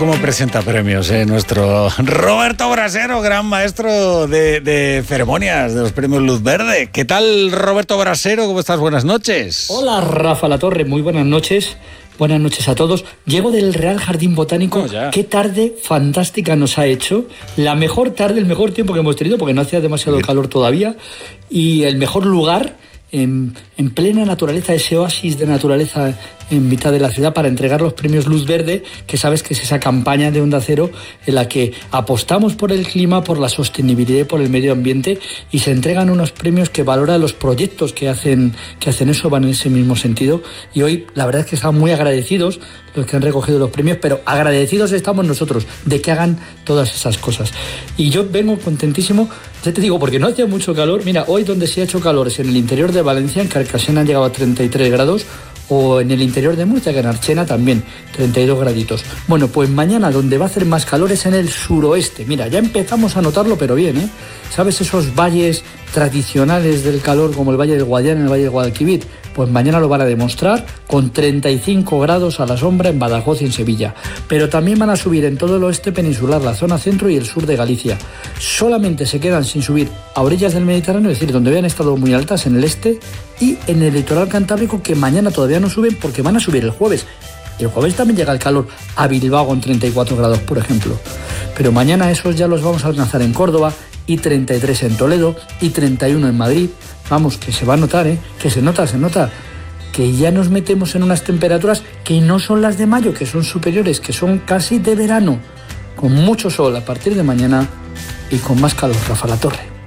cómo presenta premios, nuestro Roberto Brasero, gran maestro de ceremonias de los premios Luz Verde. ¿Qué tal, Roberto Brasero? ¿Cómo estás? Buenas noches. Hola, Rafa Latorre, muy buenas noches. Buenas noches a todos. Llego del Real Jardín Botánico. Qué tarde fantástica nos ha hecho. La mejor tarde, el mejor tiempo que hemos tenido, porque no hacía demasiado calor todavía. Y el mejor lugar en plena naturaleza, ese oasis de naturaleza en mitad de la ciudad para entregar los premios Luz Verde, que sabes que es esa campaña de Onda Cero en la que apostamos por el clima, por la sostenibilidad y por el medio ambiente, y se entregan unos premios que valoran los proyectos que hacen eso, van en ese mismo sentido. Y hoy la verdad es que estamos muy agradecidos los que han recogido los premios, pero agradecidos estamos nosotros de que hagan todas esas cosas. Y yo vengo contentísimo, ya te digo, porque no hacía mucho calor. Mira, hoy donde sí ha hecho calor es en el interior de Valencia, en Carcasena han llegado a 33 grados, o en el interior de Murcia, que en Archena también, 32 graditos. Bueno, pues mañana donde va a hacer más calor es en el suroeste. Mira, ya empezamos a notarlo, pero bien, ¿eh? ¿Sabes esos valles tradicionales del calor, como el Valle del Guadiana, el Valle del Guadalquivir? Pues mañana lo van a demostrar con 35 grados a la sombra en Badajoz y en Sevilla. Pero también van a subir en todo el oeste peninsular, la zona centro y el sur de Galicia. Solamente se quedan sin subir a orillas del Mediterráneo, es decir, donde habían estado muy altas, en el este y en el litoral cantábrico, que mañana todavía no suben porque van a subir el jueves. El jueves también llega el calor a Bilbao con 34 grados, por ejemplo. Pero mañana esos ya los vamos a alcanzar en Córdoba, y 33 en Toledo, y 31 en Madrid. Vamos, que se va a notar, que se nota, que ya nos metemos en unas temperaturas que no son las de mayo, que son superiores, que son casi de verano, con mucho sol a partir de mañana y con más calor, Rafa Latorre.